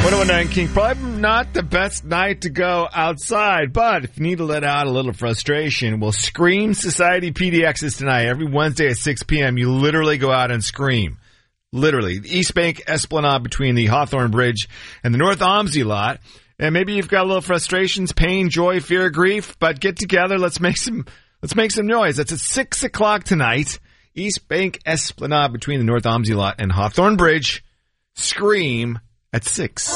1019 King, probably not the best night to go outside, but if you need to let out a little frustration, well, Scream Society PDX is tonight. Every Wednesday at 6 p.m., you literally go out and scream. Literally. The East Bank Esplanade between the Hawthorne Bridge and the North Omsey lot. And maybe you've got a little frustrations, pain, joy, fear, grief, but get together. Let's make some noise. That's at 6 o'clock tonight. East Bank Esplanade between the North Omsey lot and Hawthorne Bridge. Scream at 6.